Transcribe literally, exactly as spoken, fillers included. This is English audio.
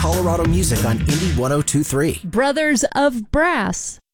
Colorado music on Indie ten twenty-three. Brothers of Brass.